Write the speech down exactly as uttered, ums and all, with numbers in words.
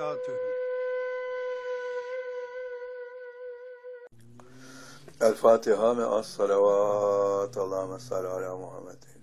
وبركاته. El Fatiha ve as-salavat. Allahümme salli ala Muhammed.